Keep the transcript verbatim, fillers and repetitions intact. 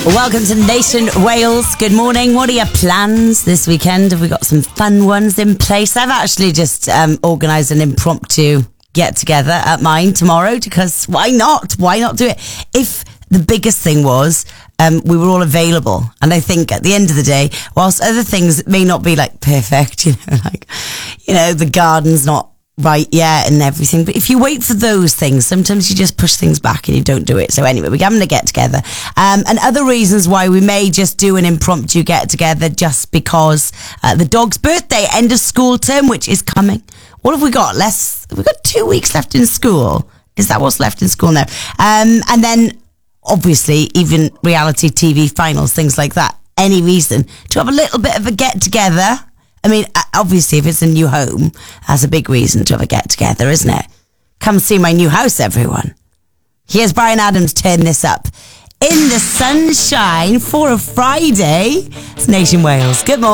Welcome to Nation Wales. Good morning. What are your plans this weekend? Have we got some fun ones in place? I've actually just um, organised an impromptu get together at mine tomorrow because why not? Why not do it? If the biggest thing was um, we were all available, and I think at the end of the day, whilst other things may not be like perfect, you know, like you know the garden's not right yet and everything, but if you wait for those things, sometimes you just push things back and you don't do it. So anyway, we're having to get together, um, and other reasons why we may just do an impromptu get together, just because uh, the dog's birthday, end of school term, which is coming. What have we got? Less we've got two weeks left in school. Is that what's left in school now? Um, and then obviously even reality T V finals, things like that. Any reason to have a little bit of a get together? I mean, obviously, if it's a new home, that's a big reason to have a get-together, isn't it? Come see my new house, everyone. Here's Bryan Adams, turn this up. In the sunshine for a Friday. It's Nation Wales. Good morning.